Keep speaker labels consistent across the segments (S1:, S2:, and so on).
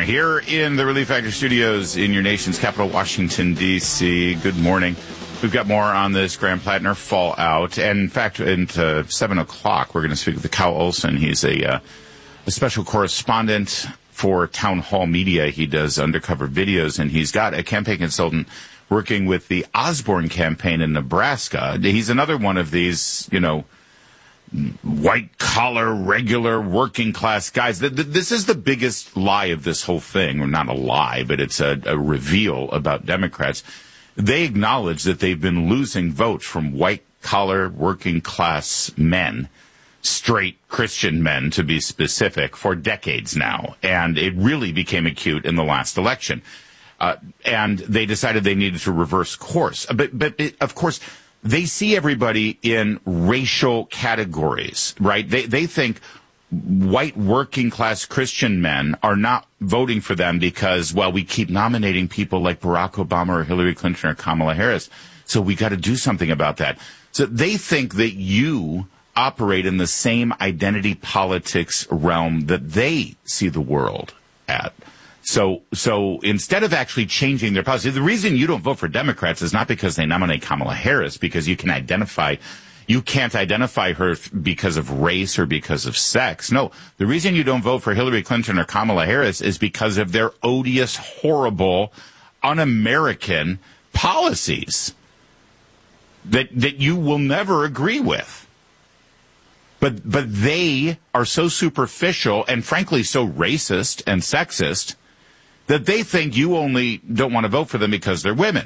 S1: Plattner here in the Relief Factor studios in your nation's capital, Washington, D.C. Good morning. We've got more on this Graham Plattner fallout. And in fact, at 7 o'clock, we're going to speak with Kyle Olson. He's a special correspondent for Town Hall Media. He does undercover videos, and he's got a campaign consultant working with the Osborne campaign in Nebraska. He's another one of these, white-collar, regular, working-class guys. This is the biggest lie of this whole thing. Or not a lie, but it's a reveal about Democrats. They acknowledge that they've been losing votes from white-collar, working-class men, straight Christian men, to be specific, for decades now. And it really became acute in the last election. And they decided they needed to reverse course. But of course, they see everybody in racial categories, right? They think white working class Christian men are not voting for them because, well, we keep nominating people like Barack Obama or Hillary Clinton or Kamala Harris. So we got to do something about that. So they think that you operate in the same identity politics realm that they see the world at. So instead of actually changing their policy, the reason you don't vote for Democrats is not because they nominate Kamala Harris, because you can't identify her because of race or because of sex. No, the reason you don't vote for Hillary Clinton or Kamala Harris is because of their odious, horrible, un-American policies that you will never agree with. But they are so superficial and frankly so racist and sexist that they think you only don't want to vote for them because they're women.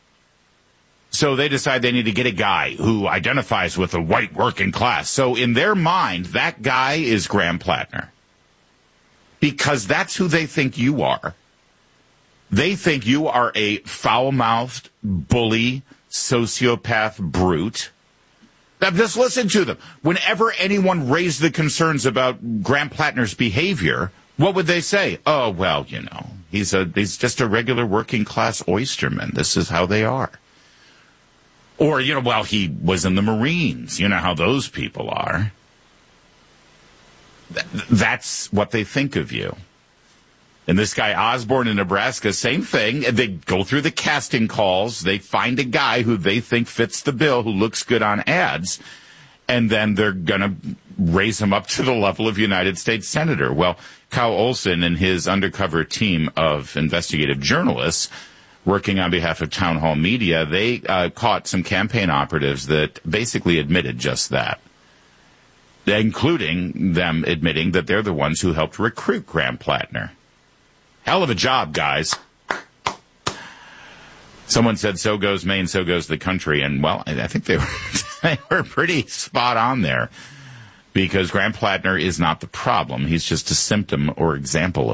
S1: So they decide they need to get a guy who identifies with the white working class. So in their mind, that guy is Graham Plattner. Because that's who they think you are. They think you are a foul-mouthed, bully, sociopath brute. Now, just listen to them. Whenever anyone raised the concerns about Graham Plattner's behavior, what would they say? Oh, well, he's just a regular working class oysterman. This is how they are. Or, well, he was in the Marines. You know how those people are. That's what they think of you. And this guy Osborne in Nebraska, same thing. They go through the casting calls. They find a guy who they think fits the bill, who looks good on ads. And then they're going to raise him up to the level of United States Senator. Well, Kyle Olson and his undercover team of investigative journalists working on behalf of Town Hall Media, they caught some campaign operatives that basically admitted just that, including them admitting that they're the ones who helped recruit Graham Plattner. Hell of a job, guys. Someone said, so goes Maine, so goes the country. And, well, I think they were pretty spot on there, because Graham Plattner is not the problem. He's just a symptom or example of